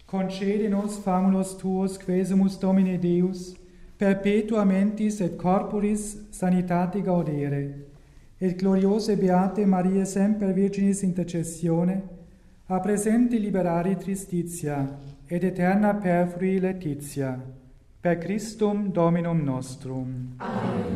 concede nos famulus tuos quesumus Domine Deus, perpetua mentis et corporis sanitate gaudere, et gloriose beate Maria semper Virginis intercessione, a presente liberare tristitia, et eterna perfrui laetitia. Per Christum Dominum nostrum. Amen.